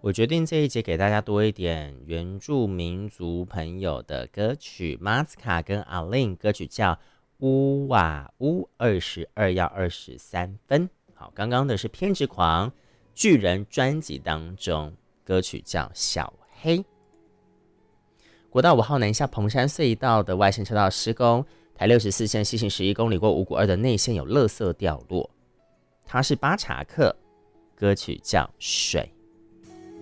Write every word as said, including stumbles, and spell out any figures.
我决定这一节给大家多一点原住民族朋友的歌曲，马斯卡跟阿令歌曲叫《乌瓦乌二十二要二十三分》。好，刚刚的是偏执狂巨人专辑当中歌曲叫《小黑》。国道五号南下彭山隧道的外线车道施工，台六十四线西行十一公里过五股二的内线有垃圾掉落，它是巴查克，歌曲叫《水》。